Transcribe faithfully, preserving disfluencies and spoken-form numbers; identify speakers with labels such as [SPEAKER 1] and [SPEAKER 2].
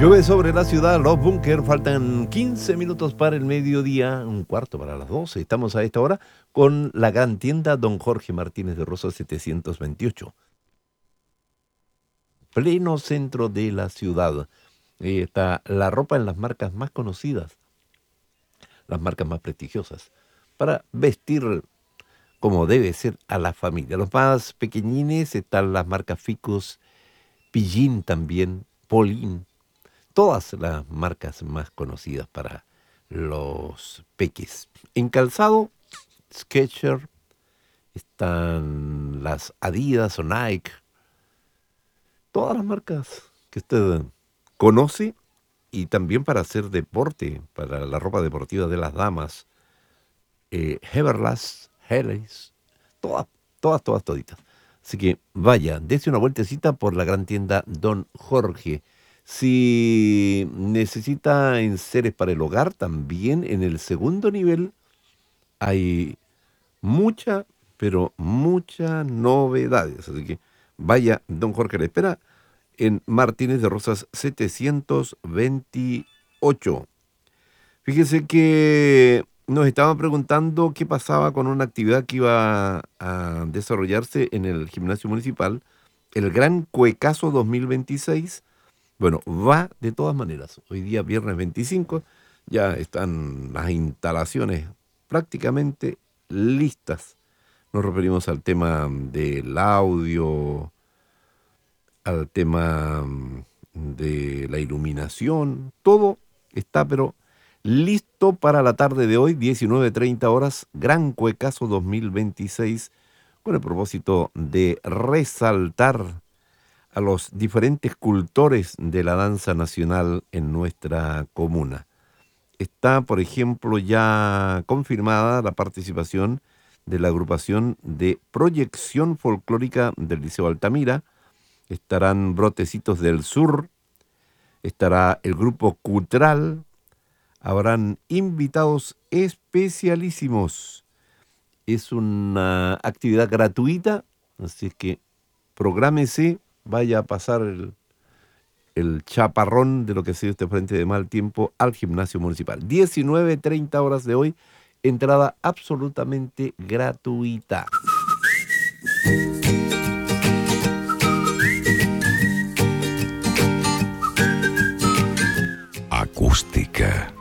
[SPEAKER 1] Llueve sobre la ciudad, los búnker, faltan quince minutos para el mediodía, un cuarto para las doce. Estamos a esta hora con la gran tienda Don Jorge Martínez de Rosas setecientos veintiocho. Pleno centro de la ciudad. Ahí está la ropa en las marcas más conocidas, las marcas más prestigiosas, para vestir como debe ser a la familia. Los más pequeñines están las marcas Ficus, Pillín también, Polín. Todas las marcas más conocidas para los peques. En calzado, Skechers, están las Adidas o Nike. Todas las marcas que usted conoce y también para hacer deporte, para la ropa deportiva de las damas. Eh, Everlast, Hellis, todas, todas, todas, toditas. Así que vaya, dése una vueltecita por la gran tienda Don Jorge. Si necesita enseres para el hogar, también en el segundo nivel hay mucha, pero muchas novedades. Así que vaya, Don Jorge le espera en Martínez de Rosas setecientos veintiocho. Fíjese que nos estaban preguntando qué pasaba con una actividad que iba a desarrollarse en el gimnasio municipal, el Gran Cuecazo dos mil veintiséis. Bueno, va de todas maneras. Hoy día, viernes veinticinco, ya están las instalaciones prácticamente listas. Nos referimos al tema del audio, al tema de la iluminación. Todo está, pero listo para la tarde de hoy, diecinueve treinta horas, Gran Cuecazo dos mil veintiséis, con el propósito de resaltar a los diferentes cultores de la danza nacional en nuestra comuna. Está, por ejemplo, ya confirmada la participación de la agrupación de proyección folclórica del Liceo Altamira. Estarán Brotecitos del Sur, estará el grupo Cutral, habrán invitados especialísimos. Es una actividad gratuita, así es que prográmese. Vaya a pasar el, el chaparrón de lo que sea este frente de mal tiempo al gimnasio municipal. diecinueve treinta horas de hoy, entrada absolutamente gratuita.
[SPEAKER 2] Acústica.